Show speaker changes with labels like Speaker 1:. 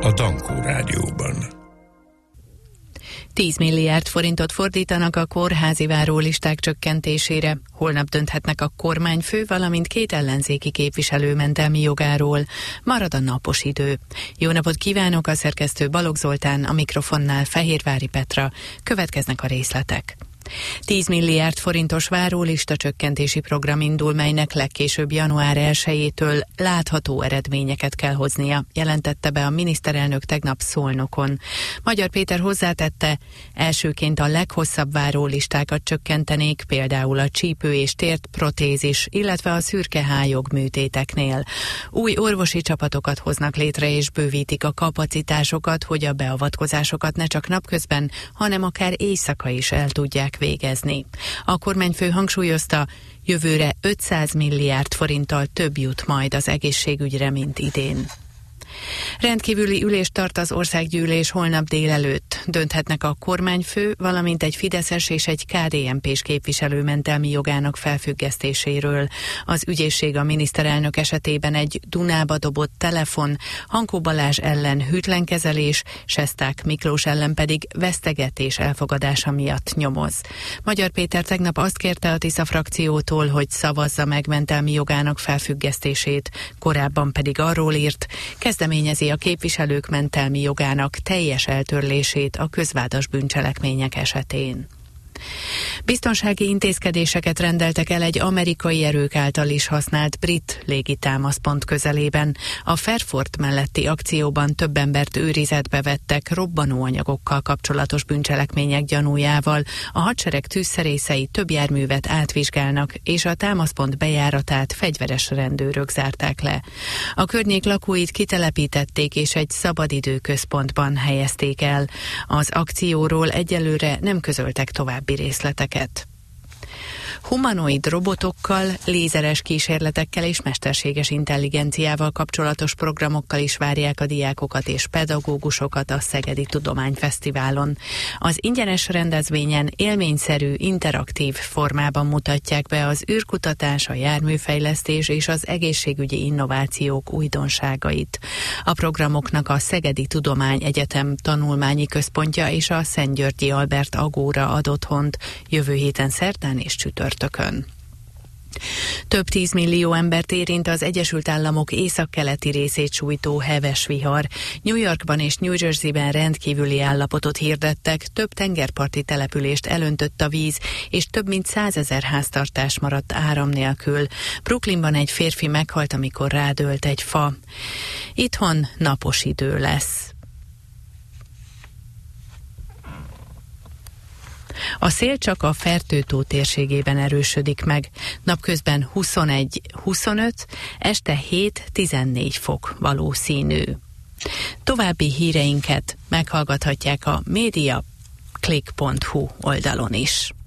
Speaker 1: a Dankó Rádióban.
Speaker 2: 10 milliárd forintot fordítanak a kórházi várólisták csökkentésére. Holnap dönthetnek a kormányfő, valamint 2 ellenzéki képviselő mentelmi jogáról. Marad a napos idő. Jó napot kívánok, a szerkesztő Balogh Zoltán, a mikrofonnál Fehérvári Petra. Következnek a részletek. 10 milliárd forintos várólista csökkentési program indul, melynek legkésőbb január 1-től látható eredményeket kell hoznia, jelentette be a miniszterelnök tegnap Szolnokon. Magyar Péter hozzátette, elsőként a leghosszabb várólistákat csökkentenék, például a csípő és térprotézis, illetve a szürkehályog műtéteknél. Új orvosi csapatokat hoznak létre és bővítik a kapacitásokat, hogy a beavatkozásokat ne csak napközben, hanem akár éjszaka is el tudják végezni. A kormányfő hangsúlyozta, jövőre 500 milliárd forinttal több jut majd az egészségügyre, mint idén. Rendkívüli ülést tart az országgyűlés holnap délelőtt. Dönthetnek a kormányfő, valamint egy fideszes és egy KDNP-s képviselő mentelmi jogának felfüggesztéséről. Az ügyészség a miniszterelnök esetében egy Dunába dobott telefon, Hankó Balázs ellen hűtlenkezelés, Sesták Miklós ellen pedig vesztegetés elfogadása miatt nyomoz. Magyar Péter tegnap azt kérte a Tisza frakciótól, hogy szavazza meg mentelmi jogának felfüggesztését, korábban pedig arról írt, kezdeményezi a képviselők mentelmi jogának teljes eltörlését a közvádas bűncselekmények esetén. Biztonsági intézkedéseket rendeltek el egy amerikai erők által is használt brit légitámaszpont közelében. A Fairford melletti akcióban több embert őrizetbe vettek robbanóanyagokkal kapcsolatos bűncselekmények gyanújával. A hadsereg tűzszerészei több járművet átvizsgálnak, és a támaszpont bejáratát fegyveres rendőrök zárták le. A környék lakóit kitelepítették, és egy szabadidőközpontban helyezték el. Az akcióról egyelőre nem közöltek további részleteket. Humanoid robotokkal, lézeres kísérletekkel és mesterséges intelligenciával kapcsolatos programokkal is várják a diákokat és pedagógusokat a Szegedi Tudományfesztiválon. Az ingyenes rendezvényen élményszerű, interaktív formában mutatják be az űrkutatás, a járműfejlesztés és az egészségügyi innovációk újdonságait. A programoknak a Szegedi Tudományegyetem tanulmányi központja és a Szentgyörgyi Albert Agóra ad otthont jövő héten szerdán és csütörtökön. Több 10 millió embert érint az Egyesült Államok északkeleti részét sújtó heves vihar. New Yorkban és New Jerseyben rendkívüli állapotot hirdettek, több tengerparti települést elöntött a víz, és több mint 100 000 háztartás maradt áram nélkül. Brooklynban egy férfi meghalt, amikor rádőlt egy fa. Itthon napos idő lesz. A szél csak a Fertő-tó térségében erősödik meg. Napközben 21-25, este 7-14 fok valószínű. További híreinket meghallgathatják a mediaclick.hu oldalon is.